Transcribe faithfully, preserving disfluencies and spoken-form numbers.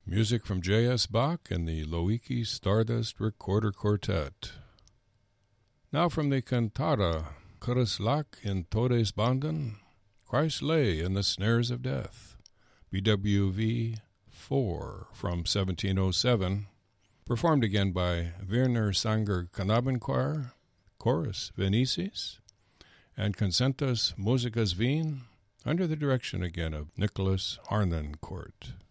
Music from J S. Bach and the Loiki Stardust Recorder Quartet. Now from the cantata Chris Lach in Todesbanden, Christ lay in the snares of death, B W V four from seventeen oh seven, performed again by Werner Sanger Knabenchor, Chorus Venices, and Concentus Musicas Wien, under the direction again of Nicholas Harnoncourt.